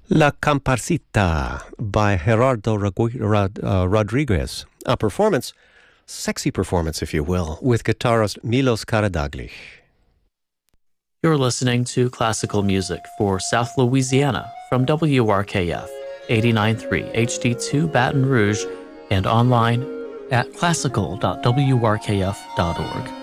La Comparsita by Gerardo Rodriguez, a performance, sexy performance if you will, with guitarist Milos Karadaglich. You're listening to classical music for South Louisiana from WRKF 89.3 HD2 Baton Rouge and online at classical.wrkf.org.